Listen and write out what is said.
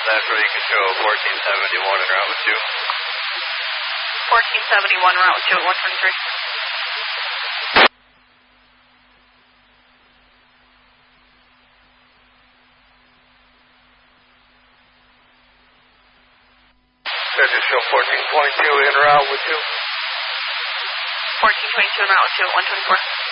Central, you can show 1471 en route with 2. 1471 route with 2 at 123. Central, show 1422 en route with 2. 1422 en route with 2 at 124.